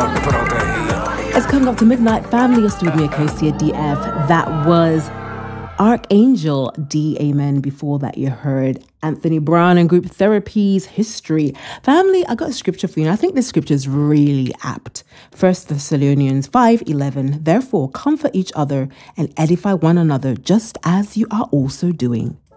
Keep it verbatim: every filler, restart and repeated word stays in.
It's coming up to midnight. Family, Studio Acacia D F. That was Archangel D. Amen. Before that, you heard Anthony Brown and Group Therapy's History. Family, I got a scripture for you. And I think this scripture is really apt. First Thessalonians five eleven. Therefore, comfort each other and edify one another, just as you are also doing.